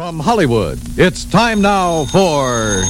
From Hollywood, it's time now for...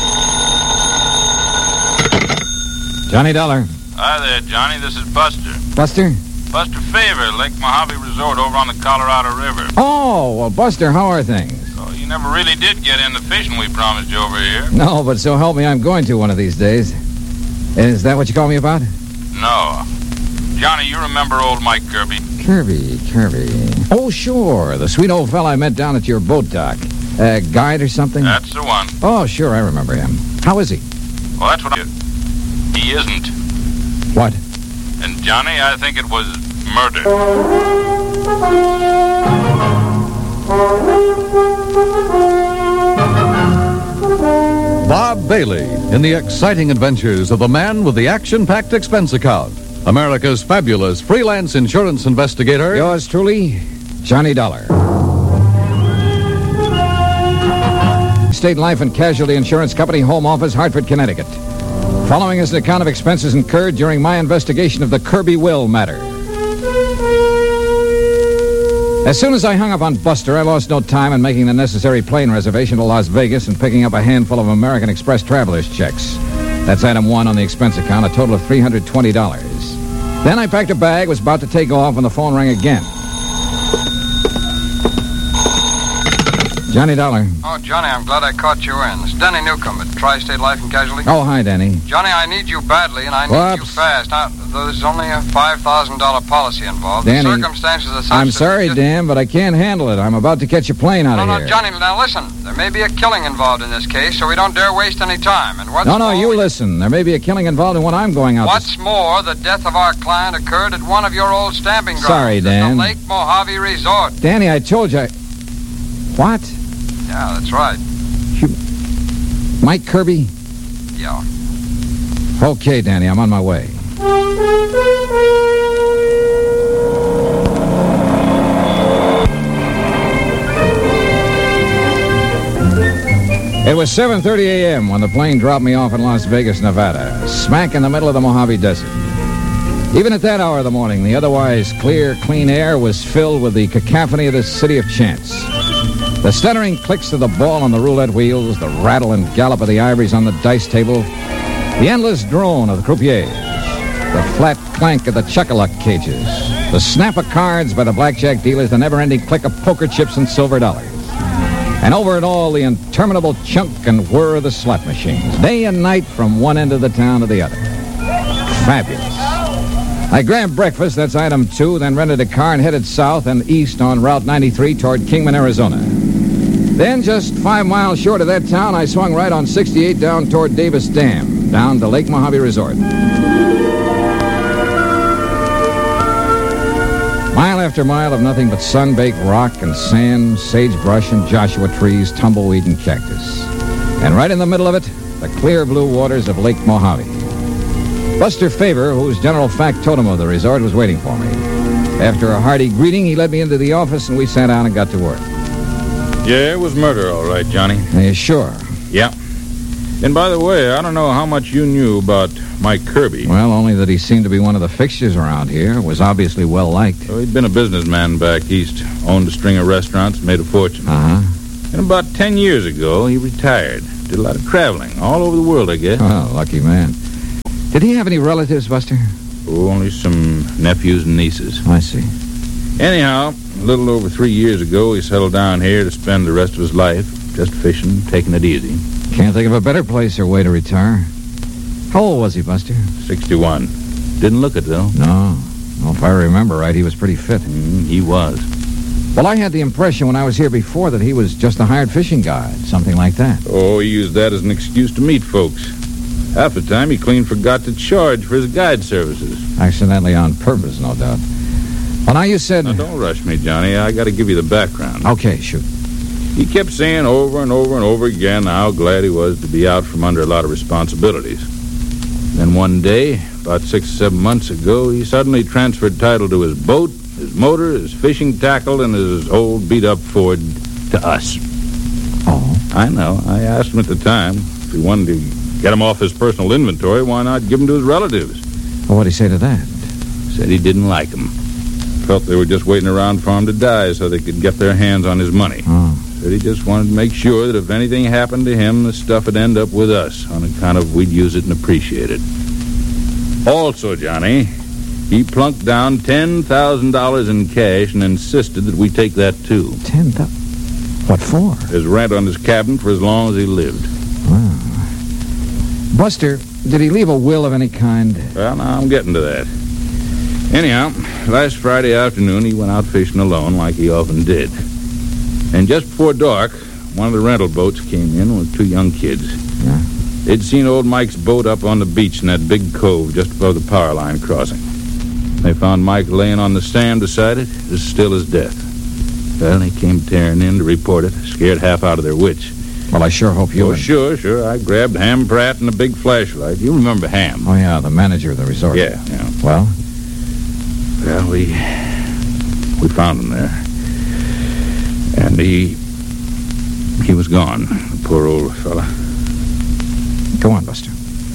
Johnny Dollar. Hi there, Johnny. This is Buster. Buster? Buster Favor, Lake Mojave Resort over on the Colorado River. Oh, well, Buster, how are things? Oh, you never really did get in the fishing we promised you over here. No, but so help me, I'm going to one of these days. Is that what you call me about? No. Johnny, you remember old Mike Kirby? Kirby. Oh, sure. The sweet old fella I met down at your boat dock. Guide or something? That's the one. Oh, sure, I remember him. How is he? Well, that's what he isn't. What? And, Johnny, I think it was murder. Bob Bailey in the exciting adventures of the man with the action-packed expense account. America's fabulous freelance insurance investigator. Yours truly, Johnny Dollar. State Life and Casualty Insurance Company, Home Office, Hartford, Connecticut. Following is an account of expenses incurred during my investigation of the Kirby Will matter. As soon as I hung up on Buster, I lost no time in making the necessary plane reservation to Las Vegas and picking up a handful of American Express traveler's checks. That's item one on the expense account, a total of $320. Then I packed a bag, was about to take off when the phone rang again. Johnny Dollar. Oh, Johnny, I'm glad I caught you in. It's Denny Newcomb at Tri-State Life and Casualty. Oh, hi, Denny. Johnny, I need you badly, and I need you fast. Now, there's only a $5,000 policy involved. Danny, the circumstances are such I'm sorry, Dan, but I can't handle it. I'm about to catch a plane out of here. No, Johnny, now listen. There may be a killing involved in this case, so we don't dare waste any time. And what's No, you listen. There may be a killing involved in what I'm going out What's more, the death of our client occurred at one of your old stamping grounds. Sorry, Dan. The Lake Mojave Resort. Danny, I told you What? Yeah, that's right. Mike Kirby? Yeah. Okay, Danny, I'm on my way. It was 7:30 a.m. when the plane dropped me off in Las Vegas, Nevada, smack in the middle of the Mojave Desert. Even at that hour of the morning, the otherwise clear, clean air was filled with the cacophony of the city of chance. The stuttering clicks of the ball on the roulette wheels, the rattle and gallop of the ivories on the dice table, the endless drone of the croupiers, the flat clank of the chuck-a-luck cages, the snap of cards by the blackjack dealers, the never-ending click of poker chips and silver dollars. And over it all, the interminable chunk and whir of the slot machines, day and night from one end of the town to the other. Fabulous. I grabbed breakfast, that's item 2, then rented a car and headed south and east on Route 93 toward Kingman, Arizona. Then, just 5 miles short of that town, I swung right on 68 down toward Davis Dam, down to Lake Mojave Resort. Mile after mile of nothing but sun-baked rock and sand, sagebrush and Joshua trees, tumbleweed and cactus. And right in the middle of it, the clear blue waters of Lake Mojave. Buster Favor, who's general factotum of the resort, was waiting for me. After a hearty greeting, he led me into the office, and we sat down and got to work. Yeah, it was murder, all right, Johnny. Are you sure? Yeah. And by the way, I don't know how much you knew about Mike Kirby. Well, only that he seemed to be one of the fixtures around here. Was obviously well-liked. Well, he'd been a businessman back east. Owned a string of restaurants, made a fortune. Uh-huh. And about 10 years ago, he retired. Did a lot of traveling, all over the world, I guess. Oh, lucky man. Did he have any relatives, Buster? Oh, only some nephews and nieces. I see. Anyhow, a little over 3 years ago, he settled down here to spend the rest of his life just fishing, taking it easy. Can't think of a better place or way to retire. How old was he, Buster? 61. Didn't look it, though. No. Well, if I remember right, he was pretty fit. He was. Well, I had the impression when I was here before that he was just a hired fishing guide, something like that. Oh, he used that as an excuse to meet folks. Half the time, he clean forgot to charge for his guide services. Accidentally on purpose, no doubt. Well, now you said... Now, don't rush me, Johnny. I got to give you the background. Okay, shoot. He kept saying over and over and over again how glad he was to be out from under a lot of responsibilities. Then one day, about 6 or 7 months ago, he suddenly transferred title to his boat, his motor, his fishing tackle, and his old beat-up Ford to us. Oh? I know. I asked him at the time if he wanted to get him off his personal inventory, why not give him to his relatives? Well, what'd he say to that? Said he didn't like them. Felt they were just waiting around for him to die so they could get their hands on his money. Oh. Said he just wanted to make sure that if anything happened to him, the stuff would end up with us on account of we'd use it and appreciate it. Also, Johnny, he plunked down $10,000 in cash and insisted that we take that, too. $10,000? What for? His rent on his cabin for as long as he lived. Wow. Buster, did he leave a will of any kind? Well, now I'm getting to that. Anyhow, last Friday afternoon, he went out fishing alone like he often did. And just before dark, one of the rental boats came in with two young kids. Yeah. They'd seen old Mike's boat up on the beach in that big cove just above the power line crossing. They found Mike laying on the sand beside it, as still as death. Well, they came tearing in to report it, scared half out of their wits. Well, I sure hope you... Oh, sure. I grabbed Ham Pratt and a big flashlight. You remember Ham? Oh, yeah, the manager of the resort. Yeah. Well? Well, we found him there. And he was gone, the poor old fella. Go on, Buster.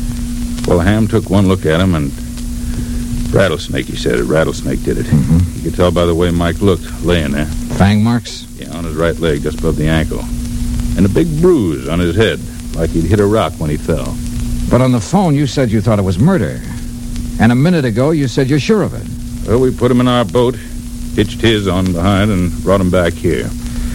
Well, Ham took one look at him, and rattlesnake, he said it. Rattlesnake did it. Mm-hmm. You could tell by the way Mike looked, laying there. Fang marks? Yeah, on his right leg, just above the ankle. And a big bruise on his head, like he'd hit a rock when he fell. But on the phone, you said you thought it was murder. And a minute ago, you said you're sure of it. Well, we put him in our boat, hitched his on behind, and brought him back here.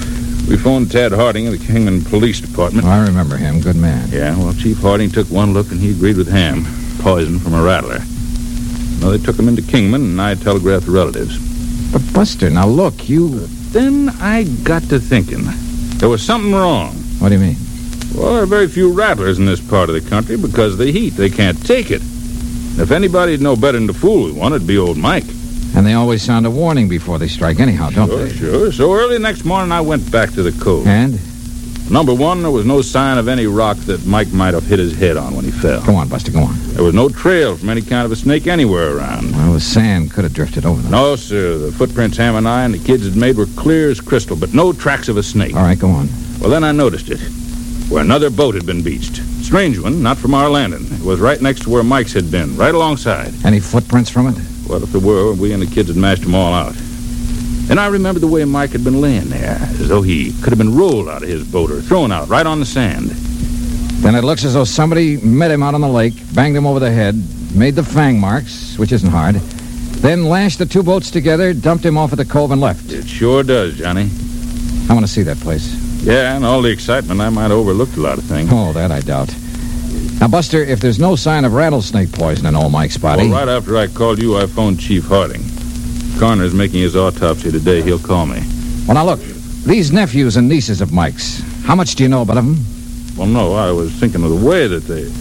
We phoned Tad Harding of the Kingman Police Department. Oh, I remember him. Good man. Yeah, well, Chief Harding took one look, and he agreed with Ham. Poison from a rattler. Well, they took him into Kingman, and I telegraphed the relatives. But, Buster, now look, you... Then I got to thinking. There was something wrong. What do you mean? Well, there are very few rattlers in this part of the country because of the heat. They can't take it. And if anybody'd know better than to fool with one, it'd be old Mike. And they always sound a warning before they strike anyhow, don't they? Sure. So early next morning, I went back to the cove. And? Number one, there was no sign of any rock that Mike might have hit his head on when he fell. Go on, Buster, go on. There was no trail from any kind of a snake anywhere around. Well, the sand could have drifted over them. No, sir. The footprints Ham and I and the kids had made were clear as crystal, but no tracks of a snake. All right, go on. Well, then I noticed it, where another boat had been beached. Strange one, not from our landing. It was right next to where Mike's had been, right alongside. Any footprints from it? Well, if there were, we and the kids had mashed them all out. Then I remembered the way Mike had been laying there, as though he could have been rolled out of his boat or thrown out right on the sand. Then it looks as though somebody met him out on the lake, banged him over the head, made the fang marks, which isn't hard, then lashed the two boats together, dumped him off at the cove, and left. It sure does, Johnny. I want to see that place. Yeah, and all the excitement, I might have overlooked a lot of things. Oh, that I doubt. Now, Buster, if there's no sign of rattlesnake poison in old Mike's body... Well, right after I called you, I phoned Chief Harding. Coroner's making his autopsy today. He'll call me. Well, now, look, these nephews and nieces of Mike's, how much do you know about them? Well, no, I was thinking of the way that they...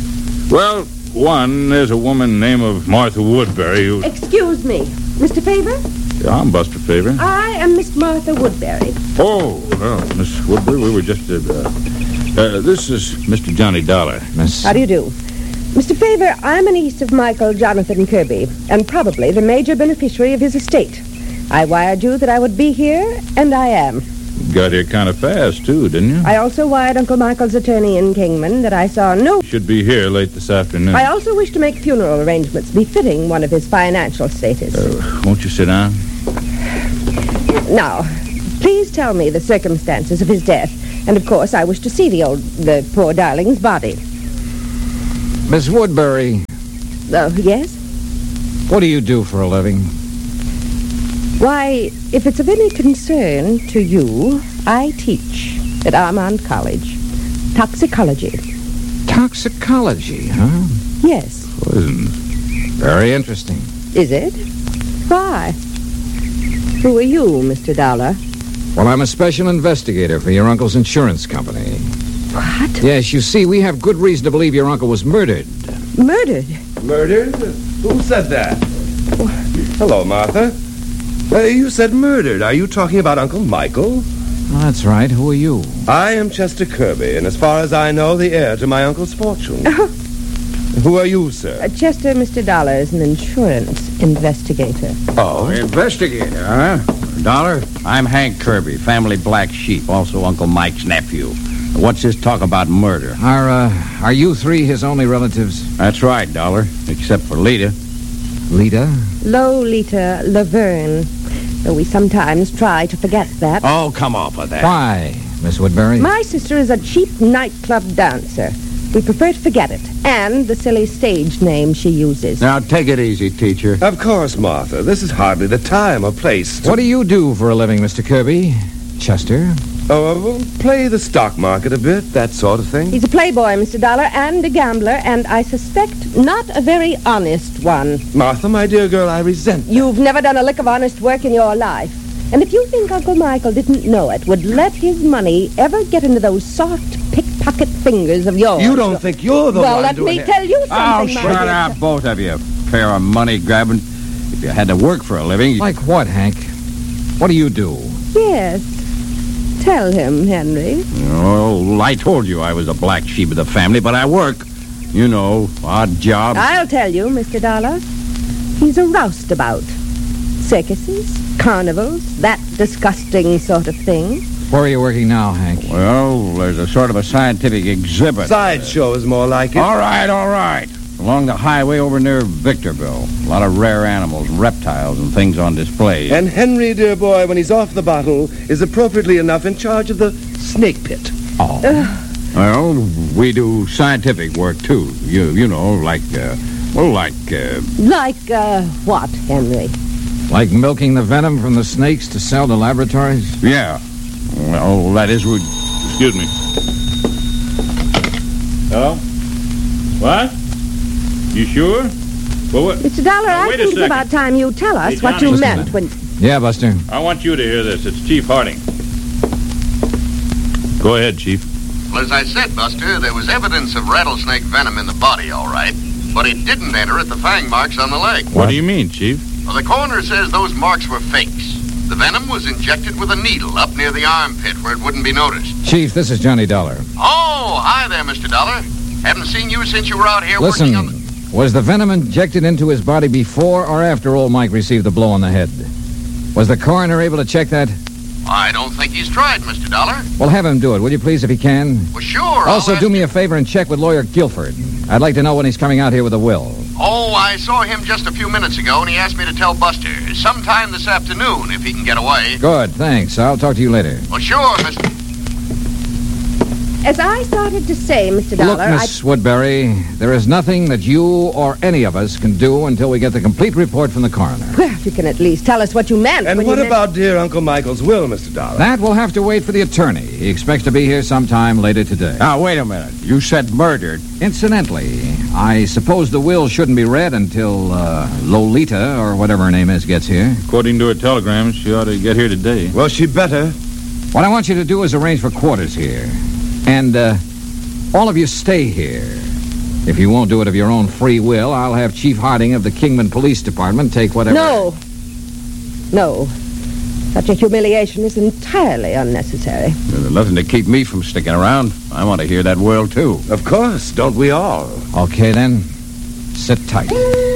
Well, one, there's a woman named of Martha Woodbury who... Excuse me, Mr. Favor? Yeah, I'm Buster Favor. I am Miss Martha Woodbury. Oh, well, Miss Woodbury, we were just... this is Mr. Johnny Dollar. Miss... How do you do? Mr. Favor, I'm a niece of Michael Jonathan Kirby, and probably the major beneficiary of his estate. I wired you that I would be here, and I am. Got here kind of fast, too, didn't you? I also wired Uncle Michael's attorney in Kingman that I saw no... Should be here late this afternoon. I also wish to make funeral arrangements befitting one of his financial status. Won't you sit down? Now, please tell me the circumstances of his death. And, of course, I wish to see the poor darling's body. Miss Woodbury. Yes? What do you do for a living? Why, if it's of any concern to you, I teach at Armand College. Toxicology. Toxicology, huh? Yes. Poison. Very interesting. Is it? Why? Who are you, Mr. Dollar? Well, I'm a special investigator for your uncle's insurance company. What? Yes, you see, we have good reason to believe your uncle was murdered. Murdered? Murdered? Who said that? Hello, Martha. You said murdered. Are you talking about Uncle Michael? Oh, that's right. Who are you? I am Chester Kirby, and as far as I know, the heir to my uncle's fortune. Who are you, sir? Chester, Mr. Dollar is an insurance investigator. Oh. Investigator, huh? Dollar, I'm Hank Kirby, family black sheep, also Uncle Mike's nephew. What's this talk about murder? Are you three his only relatives? That's right, Dollar, except for Lita. Lita? Lolita Laverne. though we sometimes try to forget that. Oh, come off of that. Why, Miss Woodbury? My sister is a cheap nightclub dancer. We prefer to forget it, and the silly stage name she uses. Now, take it easy, teacher. Of course, Martha. This is hardly the time or place to... What do you do for a living, Mr. Kirby? Chester? well, play the stock market a bit, that sort of thing. He's a playboy, Mr. Dollar, and a gambler, and I suspect not a very honest one. Martha, my dear girl, I resent that. You've never done a lick of honest work in your life. And if you think Uncle Michael didn't know it, would let his money ever get into those soft pickpocket fingers of yours... You don't think you're the well, one let doing me it. tell you Oh, something, shut my dear. up, both of you. Pair of money grabbing. If you had to work for a living... Like what, Hank? What do you do? Yes. Tell him, Henry. Oh, I told you I was the black sheep of the family, but I work. You know, odd jobs. I'll tell you, Mr. Dollar. He's a roustabout. Circuses, carnivals, that disgusting sort of thing. Where are you working now, Hank? Well, there's a sort of a scientific exhibit. Sideshow is more like it. All right. Along the highway over near Victorville. A lot of rare animals, reptiles, and things on display. And Henry, dear boy, when he's off the bottle, is appropriately enough in charge of the snake pit. Oh. Well, we do scientific work, too. You know, like What, Henry? Like milking the venom from the snakes to sell to laboratories? yeah. Well, that is... Excuse me. Hello? What? You sure? Well, what? Mr. Dollar, Now, I wait a think it's second. about time you tell us Hey, what Johnny. you Listen meant to when... Yeah, Buster. I want you to hear this. It's Chief Harding. Go ahead, Chief. Well, as I said, Buster, there was evidence of rattlesnake venom in the body, all right. But it didn't enter at the fang marks on the leg. What do you mean, Chief? Well, the coroner says those marks were fakes. The venom was injected with a needle up near the armpit where it wouldn't be noticed. Chief, this is Johnny Dollar. Oh, hi there, Mr. Dollar. Haven't seen you since you were out here working on the... Listen, was the venom injected into his body before or after old Mike received the blow on the head? Was the coroner able to check that? I don't think he's tried, Mr. Dollar. Well, have him do it, will you please, if he can? Well, sure. Also, do me a favor and check with lawyer Guilford. I'd like to know when he's coming out here with a will. Oh, I saw him just a few minutes ago, and he asked me to tell Buster sometime this afternoon if he can get away. Good, thanks. I'll talk to you later. Well, sure, Mr. As I started to say, Mr. Look, Dollar, Miss Woodbury, there is nothing that you or any of us can do until we get the complete report from the coroner. Well, you can at least tell us what you meant. And when what you meant... about dear Uncle Michael's will, Mr. Dollar? That will have to wait for the attorney. He expects to be here sometime later today. Now, wait a minute. You said murdered. Incidentally, I suppose the will shouldn't be read until Lolita, or whatever her name is, gets here. According to a telegram, she ought to get here today. Well, she better. What I want you to do is arrange for quarters here. And, all of you stay here. If you won't do it of your own free will, I'll have Chief Harding of the Kingman Police Department take whatever... No. Such a humiliation is entirely unnecessary. There's nothing to keep me from sticking around. I want to hear that will, too. Of course, don't we all? Okay, then. Sit tight.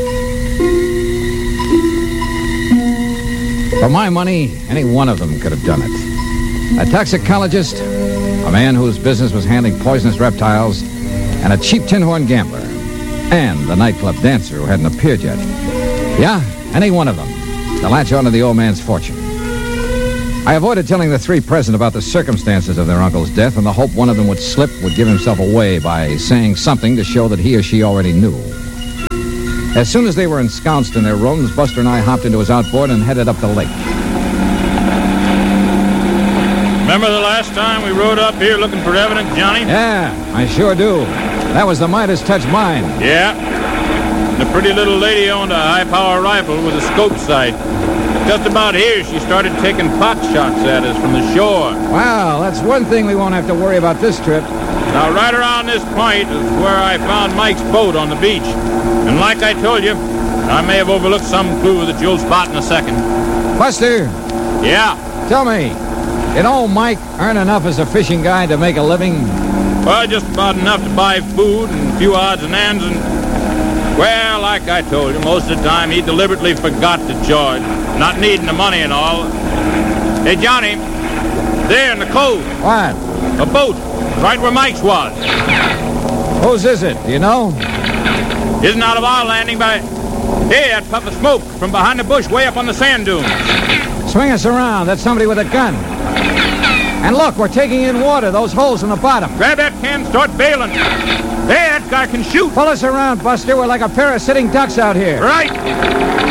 For my money, any one of them could have done it. A toxicologist, a man whose business was handling poisonous reptiles, and a cheap tin horn gambler, and the nightclub dancer who hadn't appeared yet. Yeah, any one of them to latch onto the old man's fortune. I avoided telling the three present about the circumstances of their uncle's death in the hope one of them would give himself away by saying something to show that he or she already knew. As soon as they were ensconced in their rooms, Buster and I hopped into his outboard and headed up the lake. Remember the last time we rode up here looking for evidence, Johnny? Yeah, I sure do. That was the Midas touch mine. Yeah. The pretty little lady owned a high-power rifle with a scope sight. Just about here, she started taking pot shots at us from the shore. Wow, that's one thing we won't have to worry about this trip. Now, right around this point is where I found Mike's boat on the beach. And like I told you, I may have overlooked some clue that you'll spot in a second. Buster, Yeah. tell me, did old Mike earn enough as a fishing guide to make a living? Well, just about enough to buy food and a few odds and ends and... Well, like I told you, most of the time he deliberately forgot to charge, not needing the money and all. Hey, Johnny, there in the cove, What? a boat, right where Mike's was. Whose is it? Do you know? Isn't out of our landing by... Hey, that puff of smoke from behind the bush way up on the sand dune. Swing us around. That's somebody with a gun. And look, we're taking in water. Those holes in the bottom. Grab that can, start bailing. Hey, that guy can shoot. Pull us around, Buster. We're like a pair of sitting ducks out here. Right.